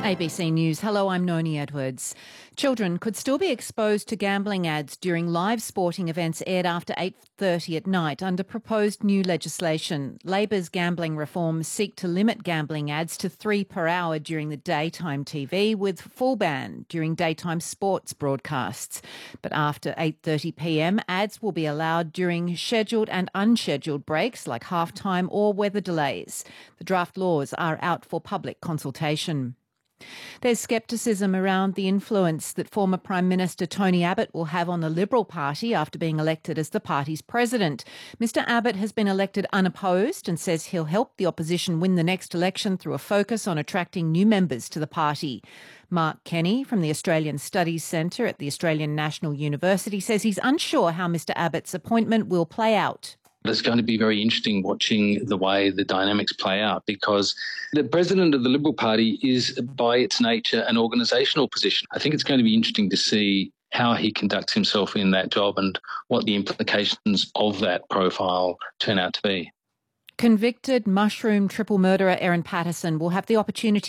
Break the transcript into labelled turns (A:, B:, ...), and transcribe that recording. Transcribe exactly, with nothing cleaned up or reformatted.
A: A B C News. Hello, I'm Noni Edwards. Children could still be exposed to gambling ads during live sporting events aired after eight thirty at night under proposed new legislation. Labor's gambling reforms seek to limit gambling ads to three per hour during the daytime T V, with full ban during daytime sports broadcasts. But after eight thirty p m, ads will be allowed during scheduled and unscheduled breaks like halftime or weather delays. The draft laws are out for public consultation. There's scepticism around the influence that former Prime Minister Tony Abbott will have on the Liberal Party after being elected as the party's president. Mister Abbott has been elected unopposed and says he'll help the opposition win the next election through a focus on attracting new members to the party. Mark Kenny from the Australian Studies Centre at the Australian National University says he's unsure how Mister Abbott's appointment will play out.
B: It's going to be very interesting watching the way the dynamics play out, because the president of the Liberal Party is, by its nature, an organisational position. I think it's going to be interesting to see how he conducts himself in that job and what the implications of that profile turn out to be.
A: Convicted mushroom triple murderer Erin Patterson will have the opportunity